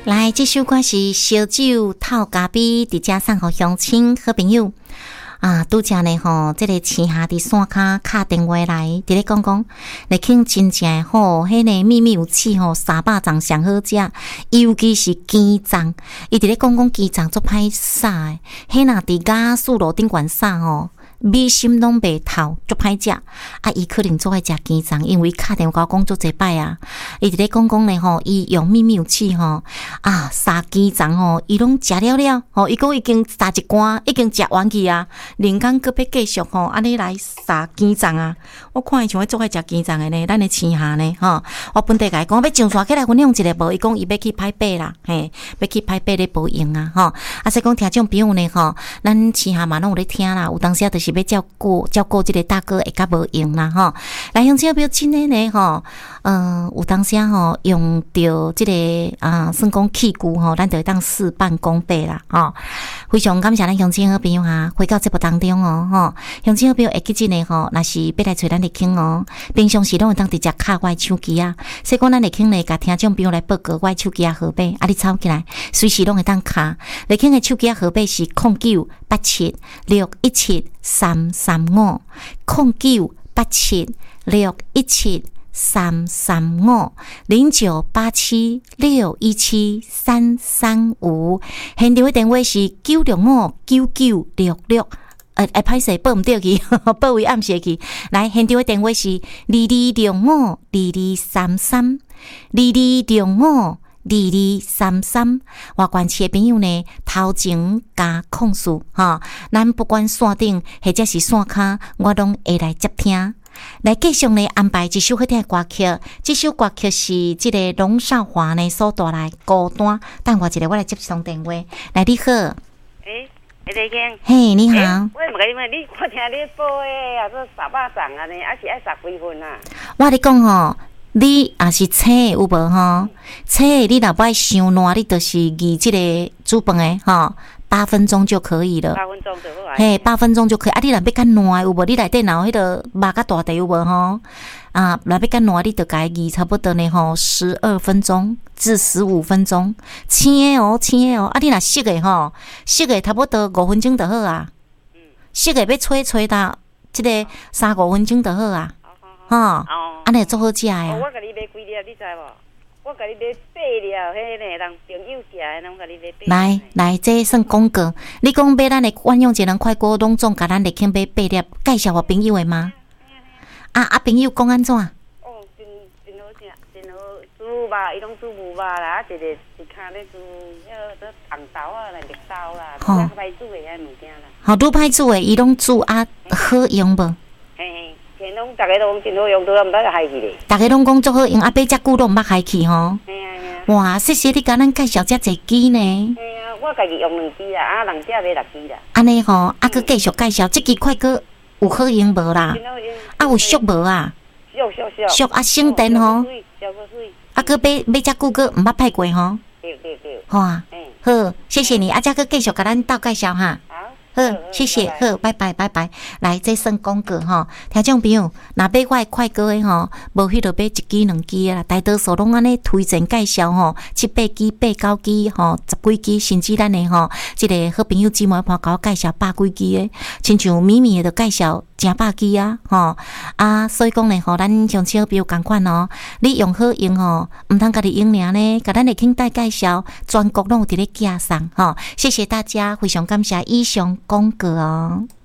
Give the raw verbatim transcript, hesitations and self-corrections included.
来，这首歌是烧酒透咖啡，伫遮送互乡亲好朋友啊！拄则呢吼，这个青下伫山骹敲电话来，伫咧讲讲，来庆真正好，迄个秘密武器吼，三百粽上好食，尤其是鸡粽，伊伫咧讲讲鸡粽足歹撒诶，迄若伫雅树路顶悬撒吼。米心拢袂透，足歹食。啊，伊可能做爱食鸡粽，因为敲电话讲足侪摆啊。伊伫咧讲讲咧吼，伊用秘密武器吼啊，杀鸡粽吼，伊拢食了了吼。伊讲已经杀一罐，已经食完去啊。连工搁要继续吼，安尼来杀鸡粽啊。我看伊像要做爱食鸡粽诶呢，咱诶青下呢吼。我本地甲伊讲要上山起来分享一个无，伊讲伊要去拍背啦，嘿，要去拍背咧保养啊吼。啊，所以讲听众朋友呢吼，咱青下嘛拢有咧听啦，有当时啊，就是要照顾照顾即个大哥会较无用啦吼，来用这个真诶呢吼，呃，有当时啊吼用着即、这个啊，算讲器具吼，咱就会当事半功倍啦吼。非常感谢咱乡亲好朋友哈，回到节目当中哦吼，乡亲好朋友会记真诶吼，若是要来找咱立庆哦，平常时拢会当直接敲我诶手机啊，所以讲咱立庆咧，甲听众朋友来报告我诶手机啊号码，啊你抄起来，随时拢会当敲。立庆诶手机啊号码是零九八七六一七三三五零九八七六一七三三五零九八七六一七三三五，现场的电话是九六五九九六六。呃，哎，歹势报毋对去，报为暗时去。来，现场的电话是二二六五二二三三二二六五。二二三三，外县市的朋友呢，头前加控诉哈，咱不管线顶或者是线骹，我拢会来接听。来继续呢安排一首好听的歌曲，这首歌曲是这个龙少华呢所带来孤单。等我一下，我来接通电话。来，你好。 诶，李丽卿。 嘿，你好。 我唔甲你问，你我听你报诶，啊，说三百粽安尼，还是爱十几份啊？ 我跟你讲吼。你也是青的有无吼？青的你若不爱伤烂，你就是移这个煮饭的吼，八分钟就可以了。 八分钟就好啊。 嘿，八分钟就可以。啊，你若要较烂有无？你内底若有迄个肉甲大地有无吼？啊，若要较烂，你就甲伊移差不多呢吼，十二分钟至十五分钟。青的哦，青的哦。啊，你若熟的吼，熟的差不多五分钟就好啊。嗯。熟的要吹吹到这个三五分钟就好啊。吼，安尼足好食诶！ 我甲你买几粒，你知无？我甲你买八粒，迄个人朋友食诶，拢甲你买八粒。来来，这算广告。你讲买咱诶万用节能快锅，拢总甲咱立庆买八粒，介绍互朋友诶吗？啊啊，朋友讲安怎？哦， 真真好食，真好煮肉，伊拢煮牛肉啦，啊，一个一骹咧煮迄个红豆啊、啦、绿豆啦，较歹煮诶遐物件啦。好， 愈歹煮诶，伊拢煮啊，好用无？ 嘿嘿。现拢大家都讲真好用，都毋捌害去咧。 大家拢讲足好用，啊，买遮久都毋捌害去吼。 嘿啊嘿啊。 哇，谢谢你甲咱介绍遮侪机呢。 嘿啊，我家己用两支啦，啊，人家买六支啦。 安尼吼，啊，佮继续介绍，即支快哥有好用无啦？啊，有俗无啊？ 俗俗俗。 俗啊，省电吼。 俗个水。 啊，佮买买遮久个毋捌歹过吼。 对对对。 好啊。好，谢谢你，啊，遮佮继续甲咱倒介绍哈。好，谢谢，好，拜拜，拜拜。来，这算广告吼，听众朋友，若买我快歌的吼，无迄落买一支两支啦，大多数拢安尼推荐介绍吼，七八支、八九支吼，十几支，甚至咱的吼，即个好朋友姊妹朋友甲我介绍百几支的，亲像咪咪的就介绍成百支啊，吼啊，所以讲咧吼，咱乡亲好朋友共款哦，你用好用吼，毋通家己用尔呢，甲咱的听带介绍，全国拢有伫咧寄送吼，谢谢大家，非常感谢以上广告哦。